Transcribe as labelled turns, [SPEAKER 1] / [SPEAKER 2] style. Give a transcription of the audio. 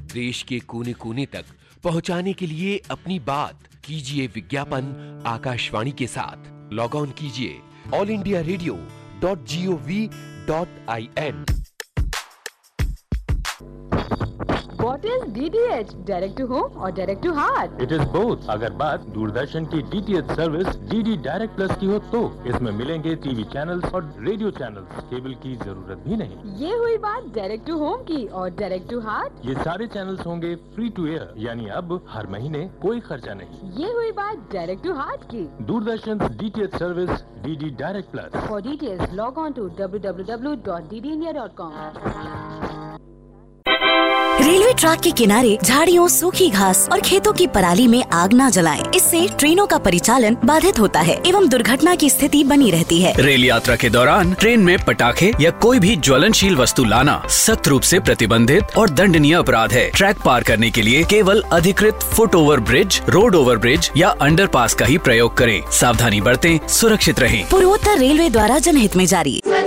[SPEAKER 1] देश के कोने कोने तक पहुंचाने के लिए अपनी बात कीजिए विज्ञापन आकाशवाणी के साथ। लॉग ऑन कीजिए allindiaradio.gov.in।
[SPEAKER 2] What is DTH? Direct to home or direct to heart?
[SPEAKER 3] It is both। अगर बात दूरदर्शन की DTH service DD direct plus की हो तो इसमें मिलेंगे टीवी चैनल्स और रेडियो चैनल्स। केबल की जरूरत भी नहीं।
[SPEAKER 2] ये हुई बात डायरेक्ट टू होम की। और डायरेक्ट टू हार्ट?
[SPEAKER 3] ये सारे चैनल्स होंगे फ्री टू एयर, यानी अब हर महीने कोई खर्चा नहीं।
[SPEAKER 2] ये हुई बात डायरेक्ट टू हार्ट की।
[SPEAKER 3] Doordarshan DTH service DD direct plus.
[SPEAKER 2] For details, log on to www.ddindia.com।
[SPEAKER 4] Railway track के किनारे झाड़ियों, सूखी घास और खेतों की पराली में आग न जलाएं। इससे ट्रेनों का परिचालन बाधित होता है एवं दुर्घटना की स्थिति बनी रहती है।
[SPEAKER 5] रेल यात्रा के दौरान ट्रेन में पटाखे या कोई भी ज्वलनशील वस्तु लाना सख्त रूप से प्रतिबंधित और दंडनीय अपराध है। ट्रैक पार करने के लिए केवल अधिकृत foot over bridge, road over bridge या अंडरपास का ही प्रयोग करें। सावधानी बरतें, सुरक्षित रहें।
[SPEAKER 4] पूर्वोत्तर रेलवे द्वारा जनहित में जारी।